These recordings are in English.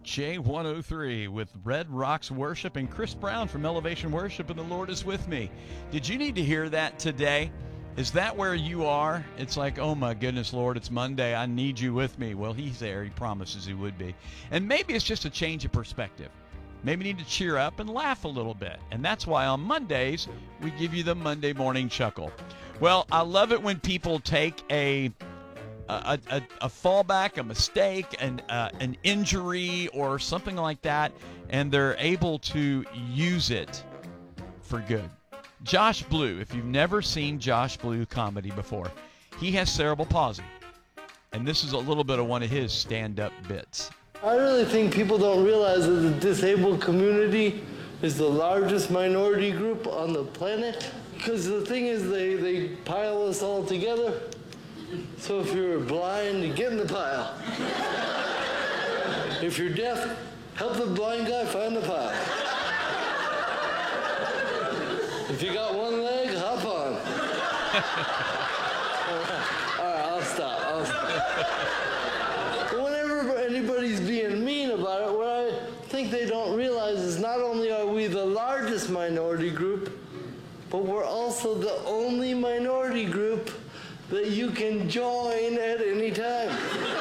J103 with Red Rocks Worship and Chris Brown from Elevation Worship, and the Lord is with me. Did you need to hear that today? Is that where you are? It's like, oh my goodness, Lord, it's Monday. I need you with me. Well, he's there. He promises he would be. And maybe it's just a change of perspective. Maybe you need to cheer up and laugh a little bit. And that's why on Mondays, we give you the Monday morning chuckle. Well, I love it when people take a fallback, a mistake, an injury, or something like that, and they're able to use it for good. Josh Blue, if you've never seen Josh Blue comedy before, he has cerebral palsy, and this is a little bit of one of his stand-up bits. I really think people don't realize that the disabled community is the largest minority group on the planet, because the thing is they pile us all together. So if you're blind, get in the pile. If you're deaf, help the blind guy find the pile. If you got one leg, hop on. All right, I'll stop. Whenever anybody's being mean about it, what I think they don't realize is not only are we the largest minority group, but we're also the only minority group that you can join at any time.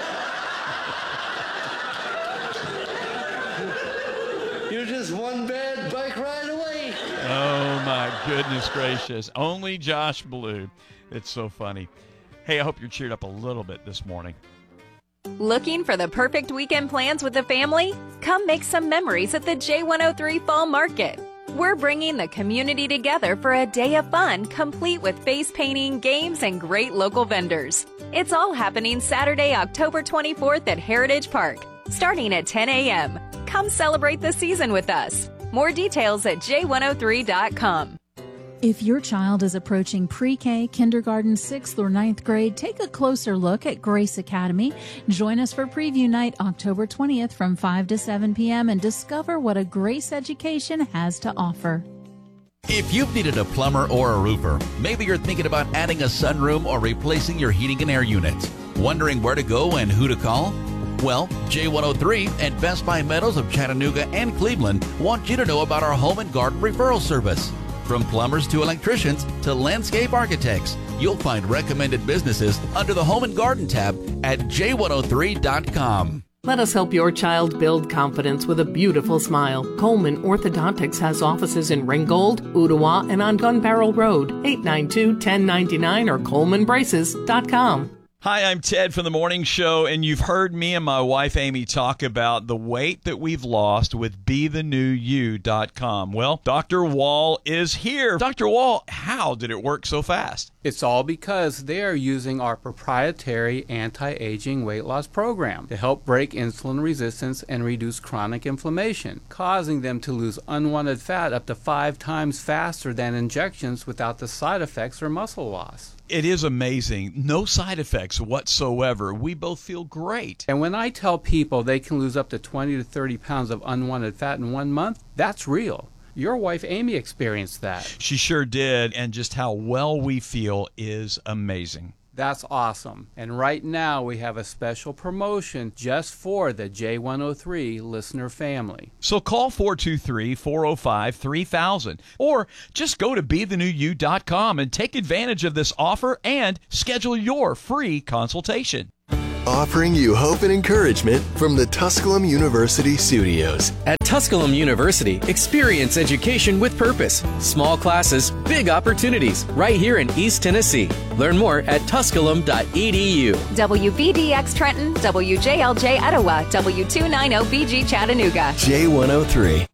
You're just one bad bike ride away. Oh, my goodness gracious. Only Josh Blue. It's so funny. Hey, I hope you're cheered up a little bit this morning. Looking for the perfect weekend plans with the family? Come make some memories at the J103 Fall Market. We're bringing the community together for a day of fun, complete with face painting, games, and great local vendors. It's all happening Saturday, October 24th at Heritage Park, starting at 10 a.m. Come celebrate the season with us. More details at j103.com. If your child is approaching pre-K, kindergarten, 6th or 9th grade, take a closer look at Grace Academy. Join us for Preview Night October 20th from 5 to 7 p.m. and discover what a Grace education has to offer. If you've needed a plumber or a roofer, maybe you're thinking about adding a sunroom or replacing your heating and air units. Wondering where to go and who to call? Well, J103 and Best Buy Metals of Chattanooga and Cleveland want you to know about our home and garden referral service. From plumbers to electricians to landscape architects, you'll find recommended businesses under the Home and Garden tab at j103.com. Let us help your child build confidence with a beautiful smile. Coleman Orthodontics has offices in Ringgold, Ottawa, and on Gun Barrel Road, 892-1099 or colemanbraces.com. Hi, I'm Ted from The Morning Show, and you've heard me and my wife Amy talk about the weight that we've lost with BeTheNewYou.com. Well, Dr. Wall is here. Dr. Wall, how did it work so fast? It's all because they are using our proprietary anti-aging weight loss program to help break insulin resistance and reduce chronic inflammation, causing them to lose unwanted fat up to 5 times faster than injections without the side effects or muscle loss. It is amazing. No side effects whatsoever. We both feel great. And when I tell people they can lose up to 20 to 30 pounds of unwanted fat in 1 month, that's real. Your wife, Amy, experienced that. She sure did, and just how well we feel is amazing. That's awesome. And right now we have a special promotion just for the J103 listener family. So call 423-405-3000 or just go to BeTheNewYou.com and take advantage of this offer and schedule your free consultation. Offering you hope and encouragement from the Tusculum University studios. At Tusculum University, experience education with purpose. Small classes, big opportunities, right here in East Tennessee. Learn more at tusculum.edu. WVDX Trenton, WJLJ Etowah, W290BG Chattanooga. J103.